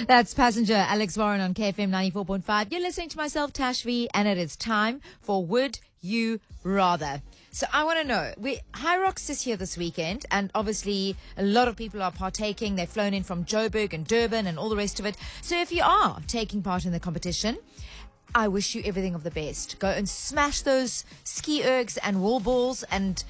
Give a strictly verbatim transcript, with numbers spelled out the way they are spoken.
That's passenger Alex Warren on K F M ninety-four point five. You're listening to myself, Tashvi, and it is time for Would You Rather. So I want to know, we High Rocks is here this weekend, and obviously a lot of people are partaking. They've flown in from Joburg and Durban and all the rest of it. So if you are taking part in the competition, I wish you everything of the best. Go and smash those ski ergs and wall balls and